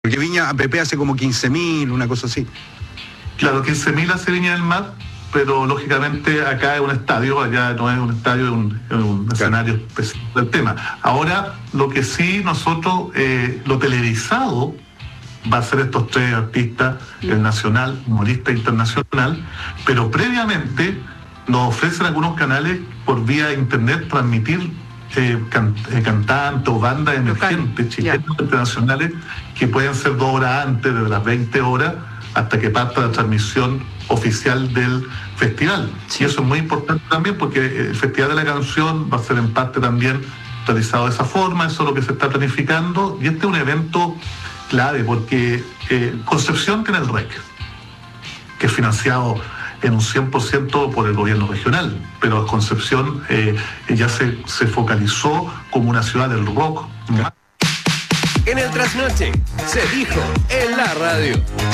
Porque Viña APP hace como 15.000, una cosa así. Claro, 15.000 hace Viña del Mar, pero lógicamente acá es un estadio, allá no es un estadio, es un escenario específico del tema. Ahora, lo que sí nosotros, lo televisado va a ser estos tres artistas, el nacional, humorista internacional, pero previamente nos ofrecen algunos canales por vía internet transmitir cantantes o bandas emergentes chilenos internacionales que pueden ser 2 horas antes, desde las 20 horas hasta que parta la transmisión oficial del festival. Y eso es muy importante también porque el Festival de la Canción va a ser en parte también realizado de esa forma, eso es lo que se está planificando, y este es un evento clave porque Concepción tiene el REC, que es financiado en un 100% por el gobierno regional, pero Concepción ya se focalizó como una ciudad del rock. En el Trasnoche se dijo en la radio.